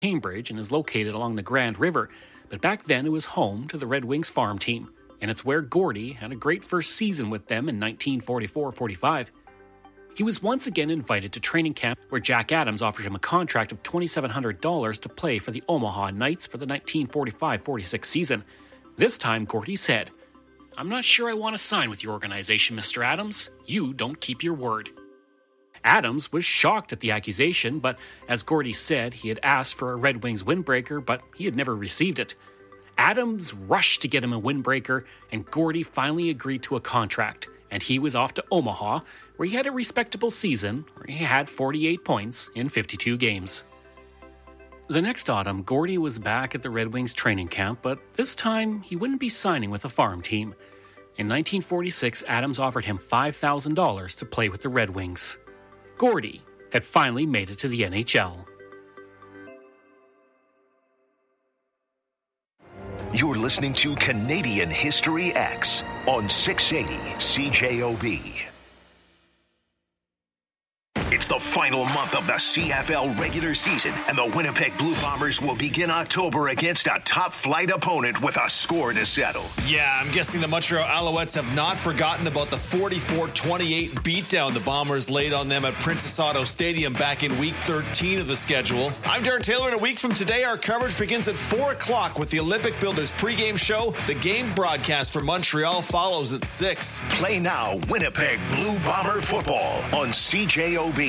Cambridge and is located along the Grand River, but back then it was home to the Red Wings farm team, and it's where Gordie had a great first season with them in 1944-45. He was once again invited to training camp, where Jack Adams offered him a contract of $2,700 to play for the Omaha Knights for the 1945-46 season. This time, Gordie said, "I'm not sure I want to sign with your organization, Mr. Adams. You don't keep your word." Adams was shocked at the accusation, but as Gordie said, he had asked for a Red Wings windbreaker, but he had never received it. Adams rushed to get him a windbreaker, and Gordie finally agreed to a contract, and he was off to Omaha, where he had a respectable season, where he had 48 points in 52 games. The next autumn, Gordie was back at the Red Wings training camp, but this time he wouldn't be signing with a farm team. In 1946, Adams offered him $5,000 to play with the Red Wings. Gordie had finally made it to the NHL. You're listening to Canadian History X on 680 CJOB. It's the final month of the CFL regular season, and the Winnipeg Blue Bombers will begin October against a top-flight opponent with a score to settle. Yeah, I'm guessing the Montreal Alouettes have not forgotten about the 44-28 beatdown the Bombers laid on them at Princess Auto Stadium back in Week 13 of the schedule. I'm Darren Taylor, and a week from today, our coverage begins at 4 o'clock with the Olympic Builders pregame show. The game broadcast for Montreal follows at 6. Play now Winnipeg Blue Bomber football on CJOB.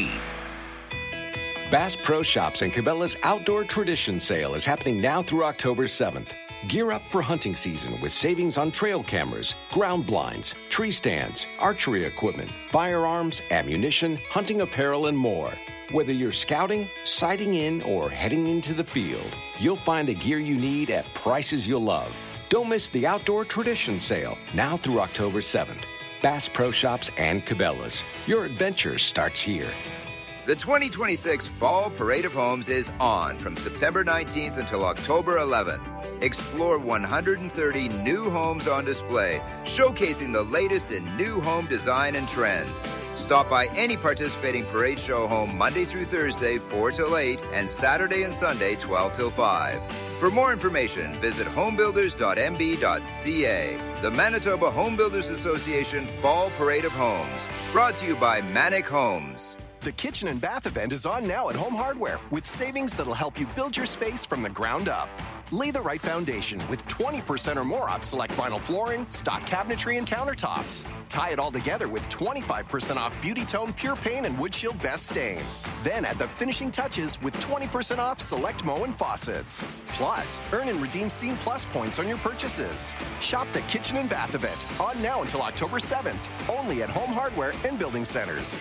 Bass Pro Shops and Cabela's Outdoor Tradition Sale is happening now through October 7th. Gear up for hunting season with savings on trail cameras, ground blinds, tree stands, archery equipment, firearms, ammunition, hunting apparel, and more. Whether you're scouting, sighting in, or heading into the field, you'll find the gear you need at prices you'll love. Don't miss the Outdoor Tradition Sale now through October 7th. Bass Pro Shops and Cabela's. Your adventure starts here. The 2026 Fall Parade of Homes is on from September 19th until October 11th. Explore 130 new homes on display, showcasing the latest in new home design and trends. Stop by any participating parade show home Monday through Thursday, 4 till 8, and Saturday and Sunday, 12 till 5. For more information, visit homebuilders.mb.ca. The Manitoba Home Builders Association Fall Parade of Homes. Brought to you by Manic Homes. The kitchen and bath event is on now at Home Hardware with savings that'll help you build your space from the ground up. Lay the right foundation with 20% or more off select vinyl flooring, stock cabinetry, and countertops. Tie it all together with 25% off Beauty Tone Pure Paint and Wood Shield Best Stain. Then add the finishing touches with 20% off select Moen faucets. Plus, earn and redeem Scene Plus points on your purchases. Shop the kitchen and bath event on now until October 7th. Only at Home Hardware and Building Centers.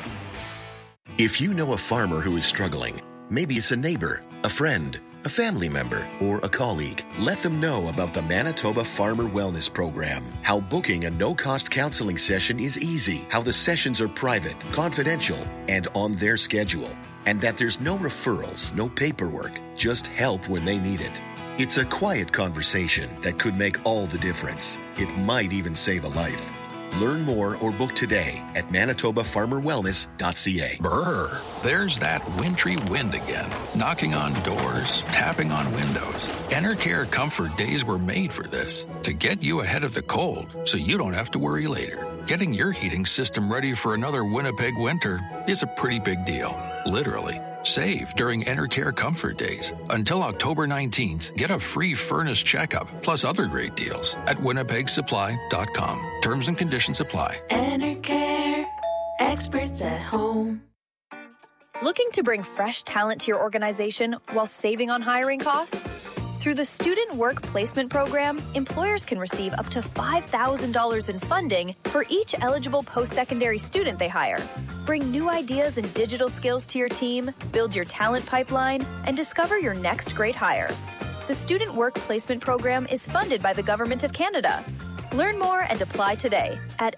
If you know a farmer who is struggling, maybe it's a neighbor, a friend, a family member, or a colleague, let them know about the Manitoba Farmer Wellness Program. How booking a no-cost counseling session is easy. How the sessions are private, confidential, and on their schedule. And that there's no referrals, no paperwork, just help when they need it. It's a quiet conversation that could make all the difference. It might even save a life. Learn more or book today at manitobafarmerwellness.ca. Brr, there's that wintry wind again, knocking on doors, tapping on windows. Enercare Comfort Days were made for this, to get you ahead of the cold so you don't have to worry later. Getting your heating system ready for another Winnipeg winter is a pretty big deal, literally. Save during Enercare Comfort Days. Until October 19th, get a free furnace checkup, plus other great deals at winnipegsupply.com. Terms and conditions apply. Enercare, experts at home. Looking to bring fresh talent to your organization while saving on hiring costs? Through the Student Work Placement Program, employers can receive up to $5,000 in funding for each eligible post-secondary student they hire. Bring new ideas and digital skills to your team, build your talent pipeline, and discover your next great hire. The Student Work Placement Program is funded by the Government of Canada. Learn more and apply today at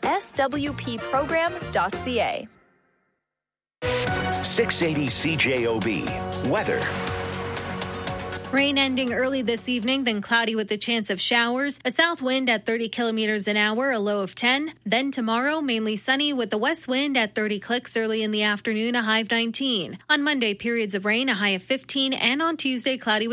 swpprogram.ca. 680 CJOB. Weather. Rain ending early this evening, then cloudy with a chance of showers. A south wind at 30 kilometers an hour, a low of 10. Then tomorrow, mainly sunny with the west wind at 30 clicks early in the afternoon, a high of 19. On Monday, periods of rain, a high of 15. And on Tuesday, cloudy with